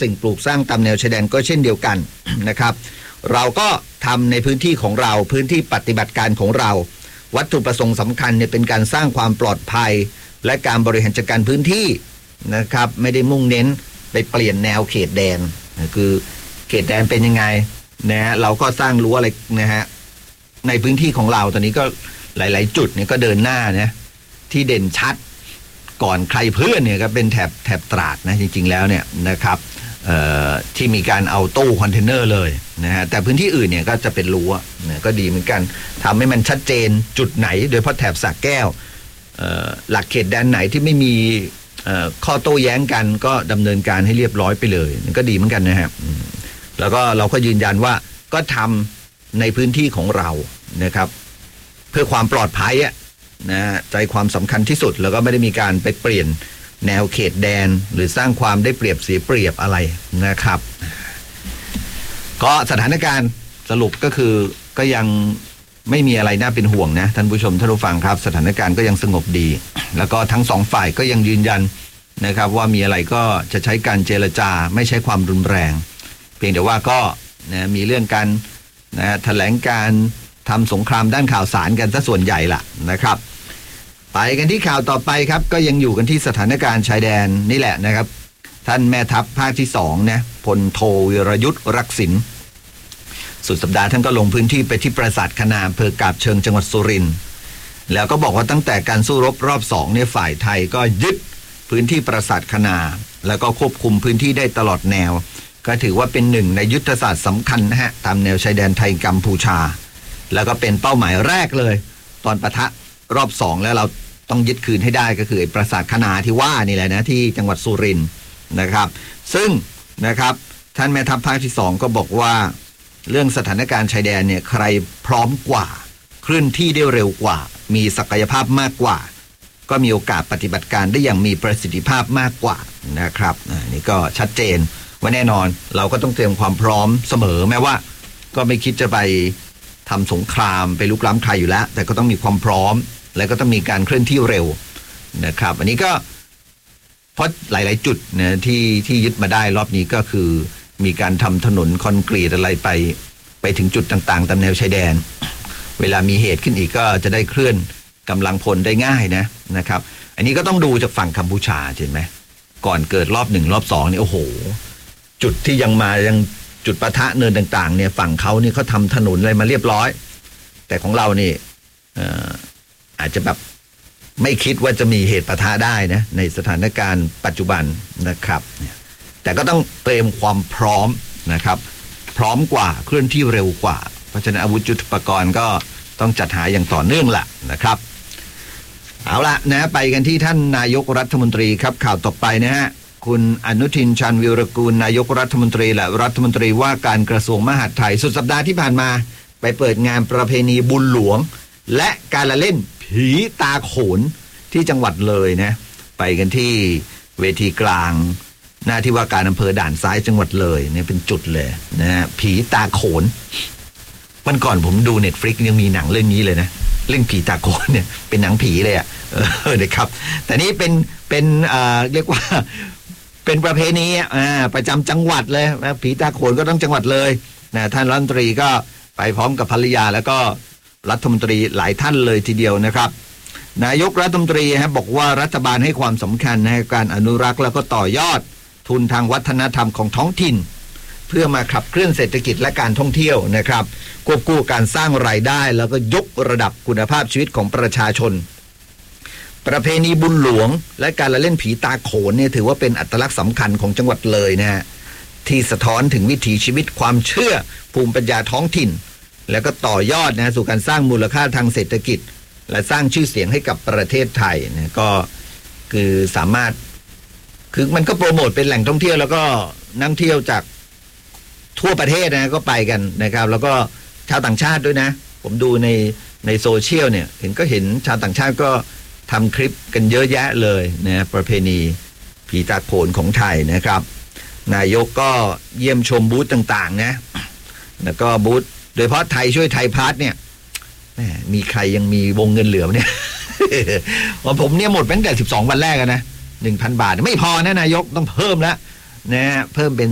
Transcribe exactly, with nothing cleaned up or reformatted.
สิ่งปลูกสร้างตามแนวชายแดนก็เช่นเดียวกันนะครับเราก็ทำในพื้นที่ของเราพื้นที่ปฏิบัติการของเราวัตถุประสงค์สำคัญเนี่ยเป็นการสร้างความปลอดภัยและการบริหารจัดการพื้นที่นะครับไม่ได้มุ่งเน้นไปเปลี่ยนแนวเขตแดนคือเขตแดนเป็นยังไงนะฮะเราก็สร้างรั้วอะไรนะฮะในพื้นที่ของเราตอนนี้ก็หลายๆจุดเนี่ยก็เดินหน้านะที่เด่นชัดก่อนใครเพื่อนเนี่ยก็เป็นแถบแถบตราดนะจริงๆแล้วเนี่ยนะครับที่มีการเอาตู้คอนเทนเนอร์เลยนะฮะแต่พื้นที่อื่นเนี่ยก็จะเป็นรั้วนะก็ดีเหมือนกันทำให้มันชัดเจนจุดไหนโดยเฉพาะแถบสระแก้วหลักเขตแดนไหนที่ไม่มีข้อโต้แย้งกันก็ดำเนินการให้เรียบร้อยไปเลยก็ดีเหมือนกันนะครับแล้วก็เราก็ยืนยันว่าก็ทำในพื้นที่ของเรานะครับเพื่อความปลอดภัยอะนะใจความสำคัญที่สุดแล้วก็ไม่ได้มีการไปเปลี่ยนแนวเขตแดนหรือสร้างความได้เปรียบเสียเปรียบอะไรนะครับก็สถานการณ์สรุปก็คือก็ยังไม่มีอะไรน่าเป็นห่วงนะท่านผู้ชมท่านผู้ฟังครับสถานการณ์ก็ยังสงบดีแล้วก็ทั้งสองฝ่ายก็ยังยืนยันนะครับว่ามีอะไรก็จะใช้การเจรจาไม่ใช้ความรุนแรงเพียงแต่ว่าก็นะมีเรื่องการนะแถลงการทำสงครามด้านข่าวสารกันซะส่วนใหญ่ล่ะนะครับไปกันที่ข่าวต่อไปครับก็ยังอยู่กันที่สถานการณ์ชายแดนนี่แหละนะครับท่านแม่ทัพภาคที่สองนะพลโทวีรยุทธ์รักษิณสุดสัปดาห์ท่านก็ลงพื้นที่ไปที่ปราสาทคณาอำเภอกาบเชิงจังหวัดสุรินทร์แล้วก็บอกว่าตั้งแต่การสู้รบรอบสองเนี่ยฝ่ายไทยก็ยึดพื้นที่ปราสาทคณาแล้วก็ควบคุมพื้นที่ได้ตลอดแนวก็ถือว่าเป็นหนึ่งในยุทธศาสตร์สำคัญนะฮะตามแนวชายแดนไทยกัมพูชาแล้วก็เป็นเป้าหมายแรกเลยตอนปะทะรอบสองแล้วเราต้องยึดคืนให้ได้ก็คือปราสาทคณาที่ว่านี่แหละนะที่จังหวัดสุรินทร์นะครับซึ่งนะครับท่านแม่ทัพภาคที่สองก็บอกว่าเรื่องสถานการณ์ชายแดนเนี่ยใครพร้อมกว่าเคลื่อนที่ได้เร็วกว่ามีศักยภาพมากกว่าก็มีโอกาสปฏิบัติการได้อย่างมีประสิทธิภาพมากกว่านะครับนี่ก็ชัดเจนว่าแน่นอนเราก็ต้องเตรียมความพร้อมเสมอแม้ว่าก็ไม่คิดจะไปทำสงครามไปลุกล้ำใครอยู่แล้วแต่ก็ต้องมีความพร้อมและก็ต้องมีการเคลื่อนที่เร็วนะครับอันนี้ก็เพราะหลายๆจุดนะที่ที่ยึดมาได้รอบนี้ก็คือมีการทำถนนคอนกรีตอะไรไปไปถึงจุดต่างๆตามแนวชายแดนเวลามีเหตุขึ้นอีกก็จะได้เคลื่อนกำลังพลได้ง่ายนะนะครับอันนี้ก็ต้องดูจากฝั่งกัมพูชาเห็นไหมก่อนเกิดรอบหนึ่งรอบสองนี่โอ้โหจุดที่ยังมายังจุดปะทะเนินต่างๆเนี่ยฝั่งเขาเนี่ยเขาทำถนนอะไรมาเรียบร้อยแต่ของเรานี่เอ่ออาจจะแบบไม่คิดว่าจะมีเหตุปะทะได้นะในสถานการณ์ปัจจุบันนะครับแต่ก็ต้องเตรียมความพร้อมนะครับพร้อมกว่าเคลื่อนที่เร็วกว่าเพราะฉะนั้นอาวุธยุทโธปกรณ์ก็ต้องจัดหาอย่างต่อเนื่องล่ะนะครับเอาละนะไปกันที่ท่านนายกรัฐมนตรีครับข่าวต่อไปนะฮะคุณอนุทินชาญวีรกูลนายกรัฐมนตรีและรัฐมนตรีว่าการกระทรวงมหาดไทยสุดสัปดาห์ที่ผ่านมาไปเปิดงานประเพณีบุญหลวงและการละเล่นผีตาโขนที่จังหวัดเลยนะไปกันที่เวทีกลางหน้าที่ว่าการอำเภอด่านซ้ายจังหวัดเลยเนี่ยเป็นจุดเลยนะฮะผีตาโขนวันก่อนผมดู Netflix ยังมีหนังเรื่องนี้เลยนะเรื่องผีตาโขนเนี่ยเป็นหนังผีเลยอ่ะเออนะครับแต่นี่เป็นเป็นเอ่อเรียกว่าเป็นประเพณีอ่าประจำจังหวัดเลยนะผีตาโขนก็ต้องจังหวัดเลยนะท่านรัฐมนตรีก็ไปพร้อมกับภรรยาแล้วก็รัฐมนตรีหลายท่านเลยทีเดียวนะครับนายกรัฐมนตรีฮะบอกว่ารัฐบาลให้ความสำคัญในการอนุรักษ์แล้วก็ต่อยอดทุนทางวัฒนธรรมของท้องถิ่นเพื่อมาขับเคลื่อนเศรษฐกิจและการท่องเที่ยวนะครับควบคู่การสร้างรายได้แล้วก็ยกระดับคุณภาพชีวิตของประชาชนประเพณีบุญหลวงและการละเล่นผีตาโขนเนี่ยถือว่าเป็นอัตลักษณ์สำคัญของจังหวัดเลยนะฮะที่สะท้อนถึงวิถีชีวิตความเชื่อภูมิปัญญาท้องถิ่นแล้วก็ต่อยอดนะสู่การสร้างมูลค่าทางเศรษฐกิจและสร้างชื่อเสียงให้กับประเทศไทยนะก็คือสามารถคือมันก็โปรโมทเป็นแหล่งท่องเที่ยวแล้วก็นักท่องเที่ยวจากทั่วประเทศนะก็ไปกันนะครับแล้วก็ชาวต่างชาติด้วยนะผมดูในในโซเชียลเนี่ยเห็นก็เห็นชาวต่างชาติก็ทำคลิปกันเยอะแยะเลยนะประเพณีผีตาโขนของไทยนะครับนายกก็เยี่ยมชมบูธต่างๆนะแล้วก็บูธโดยเฉพาะไทยช่วยไทยพาร์ทเนี่ยมีใครยังมีวงเงินเหลือเนี่ย ผมเนี่ยหมดตั้งแต่สิบสองวันแรกนะ หนึ่งพัน บาทไม่พอนะนายกต้องเพิ่มแล้วนะเพิ่มเป็น